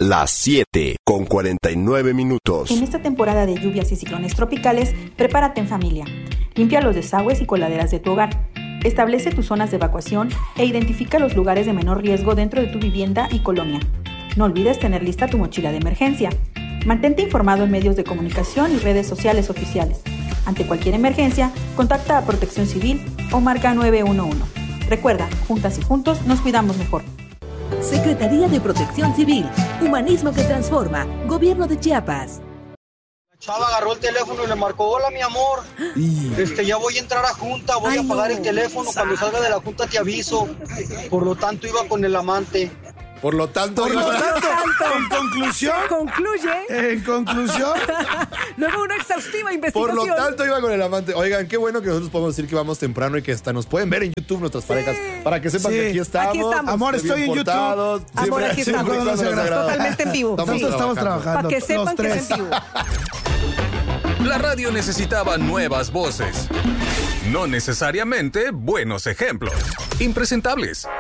Las 7:49. En esta temporada de lluvias y ciclones tropicales, prepárate en familia. Limpia los desagües y coladeras de tu hogar. Establece tus zonas de evacuación e identifica los lugares de menor riesgo dentro de tu vivienda y colonia. No olvides tener lista tu mochila de emergencia. Mantente informado en medios de comunicación y redes sociales oficiales. Ante cualquier emergencia, contacta a Protección Civil o marca 911. Recuerda, juntas y juntos nos cuidamos mejor. Secretaría de Protección Civil, Humanismo que Transforma, Gobierno de Chiapas. La chava agarró el teléfono y le marcó: hola, mi amor. Ya voy a entrar a junta, voy a apagar el teléfono. Cuando salga de la junta te aviso. Por lo tanto, iba con el amante. En conclusión. Luego una exhaustiva investigación. Por lo tanto, iba con el amante. Oigan, qué bueno que nosotros podemos decir que vamos temprano y que hasta nos pueden ver en YouTube nuestras parejas para que sepan que aquí estamos. Amor, estoy en YouTube. Amor, aquí estamos. Totalmente en vivo. Nosotros estamos trabajando. Para que sepan que es en vivo. La radio necesitaba nuevas voces. No necesariamente buenos ejemplos. Impresentables.